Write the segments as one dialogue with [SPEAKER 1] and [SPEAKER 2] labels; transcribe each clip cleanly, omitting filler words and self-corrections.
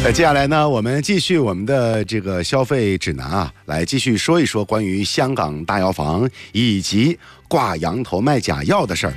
[SPEAKER 1] 接下来呢，我们继续我们的这个消费指南啊，来继续说一说关于香港大药房以及挂羊头卖假药的事儿。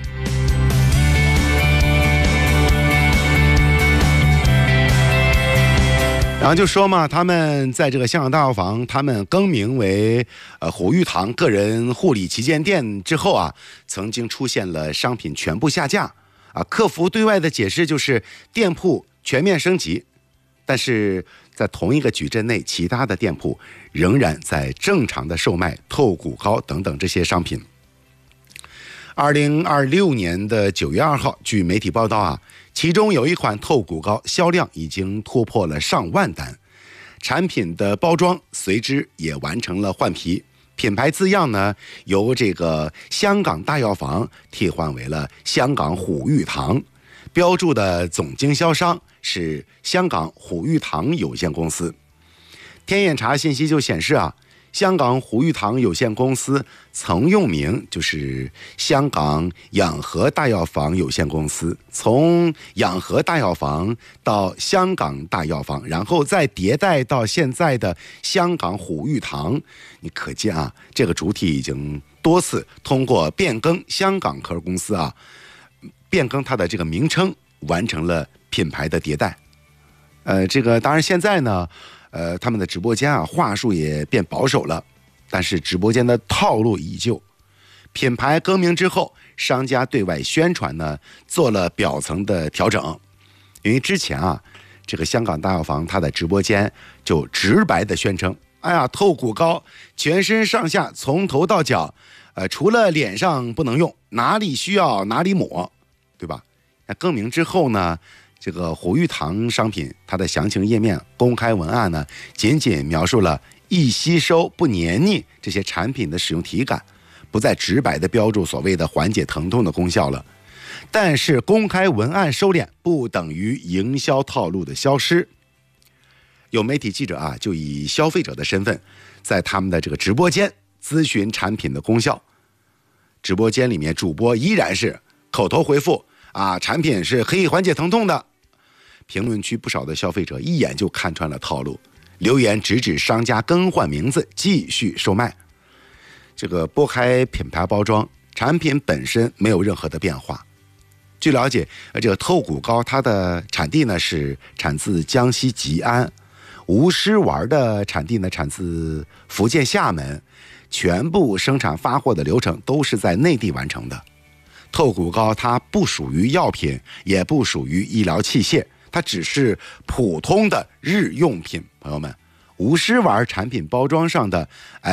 [SPEAKER 1] 然后就说嘛，他们在这个香港大药房，他们更名为虎玉堂个人护理旗舰店之后啊，曾经出现了商品全部下架啊。客服对外的解释就是店铺全面升级，但是在同一个矩阵内，其他的店铺仍然在正常的售卖透骨膏等等这些商品。2026年的9月2号，据媒体报道啊，其中有一款透骨膏销量已经突破了上万单，产品的包装随之也完成了换皮，品牌字样呢由这个香港大药房替换为了香港虎玉堂，标注的总经销商是香港虎玉堂有限公司。天眼查信息就显示啊，香港虎玉堂有限公司曾用名就是香港养和大药房有限公司，从养和大药房到香港大药房，然后再迭代到现在的香港虎玉堂。你可见啊，这个主体已经多次通过变更香港科公司啊，变更它的这个名称，完成了品牌的迭代。这个当然现在呢，他们的直播间啊话术也变保守了，但是直播间的套路依旧。品牌更名之后，商家对外宣传呢做了表层的调整，因为之前啊，这个香港大药房它的直播间就直白的宣称，哎呀，透骨膏全身上下从头到脚，除了脸上不能用，哪里需要哪里抹，对吧？那更名之后呢，这个虎玉堂商品它的详情页面公开文案呢，仅仅描述了易吸收不黏腻这些产品的使用体感，不再直白的标注所谓的缓解疼痛的功效了。但是公开文案收敛不等于营销套路的消失。有媒体记者啊，就以消费者的身份，在他们的这个直播间咨询产品的功效。直播间里面主播依然是口头回复啊，产品是可以缓解疼痛的。评论区不少的消费者一眼就看穿了套路，留言直指商家更换名字继续售卖。这个拨开品牌包装，产品本身没有任何的变化。据了解，这个透骨膏它的产地呢是产自江西吉安，无尸丸的产地呢产自福建厦门，全部生产发货的流程都是在内地完成的。透骨膏它不属于药品，也不属于医疗器械，它只是普通的日用品。朋友们，无尸丸产品包装上的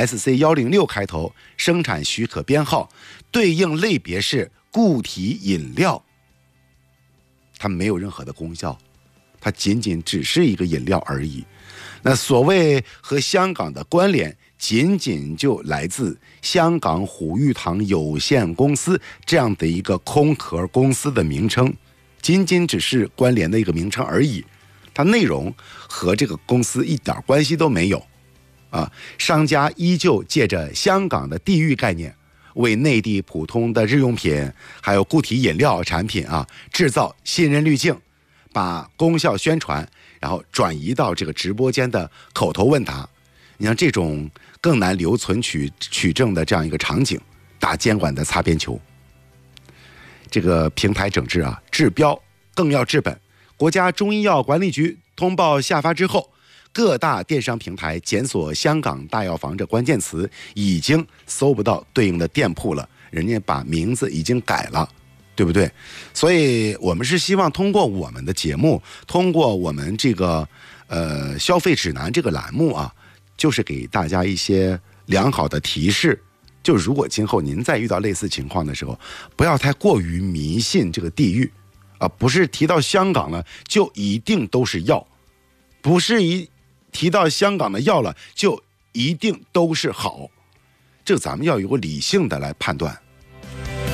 [SPEAKER 1] SC106 开头生产许可编号对应类别是固体饮料，它没有任何的功效，它仅仅只是一个饮料而已。那所谓和香港的关联，仅仅就来自香港虎玉堂有限公司这样的一个空壳公司的名称，仅仅只是关联的一个名称而已，它内容和这个公司一点关系都没有啊！商家依旧借着香港的地域概念，为内地普通的日用品还有固体饮料产品啊制造信任滤镜，把功效宣传然后转移到这个直播间的口头问答。你像这种更难留存取证的这样一个场景，打监管的擦边球。这个平台整治啊，治标更要治本。国家中医药管理局通报下发之后，各大电商平台检索香港大药房这关键词，已经搜不到对应的店铺了，人家把名字已经改了，对不对？所以我们是希望通过我们的节目，通过我们这个消费指南这个栏目啊，就是给大家一些良好的提示，就如果今后您再遇到类似情况的时候，不要太过于迷信这个地域啊，不是提到香港了就一定都是药，不是提到香港的药了就一定都是好，这咱们要有个理性的来判断。